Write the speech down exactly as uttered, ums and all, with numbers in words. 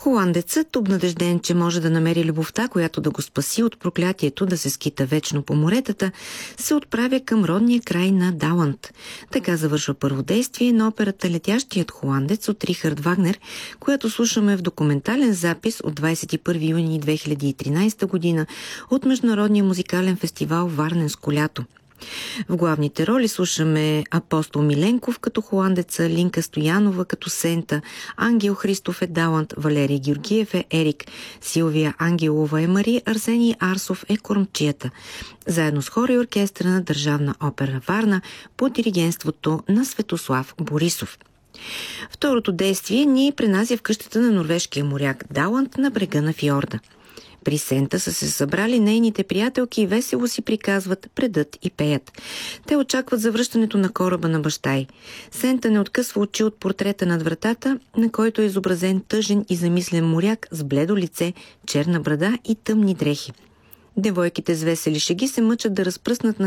Холандецът, обнадежден, че може да намери любовта, която да го спаси от проклятието да се скита вечно по моретата, се отправя към родния край на Даланд. Така завършва първо действие на операта «Летящият холандец» от Рихард Вагнер, която слушаме в документален запис от двадесет и първи юни две хиляди и тринадесета година от Международния музикален фестивал Варненско лято. В главните роли слушаме Апостол Миленков като холандеца, Линка Стоянова като Сента, Ангел Христов е Даланд, Валерий Георгиев е Ерик, Силвия Ангелова е Мари, Арсений Арсов е Кормчията, заедно с хора и оркестъра на Държавна опера Варна под диригентството на Светослав Борисов. Второто действие ни пренася в къщата на норвежкия моряк Даланд на брега на фьорда. При Сента са се събрали нейните приятелки и весело си приказват, предат и пеят. Те очакват завръщането на кораба на баща й. Сента не откъсва очи от портрета над вратата, на който е изобразен тъжен и замислен моряк с бледо лице, черна брада и тъмни дрехи. Девойките с весели шеги се мъчат да разпръснат на